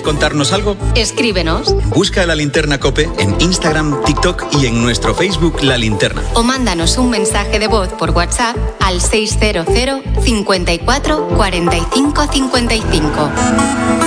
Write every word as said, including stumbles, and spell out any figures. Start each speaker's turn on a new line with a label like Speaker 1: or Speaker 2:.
Speaker 1: contarnos algo?
Speaker 2: Escríbenos.
Speaker 1: Busca La Linterna COPE en Instagram, TikTok y en nuestro Facebook La Linterna.
Speaker 2: O mándanos un mensaje de voz por WhatsApp al seiscientos cincuenta y cuatro cuarenta y cinco cincuenta y cinco.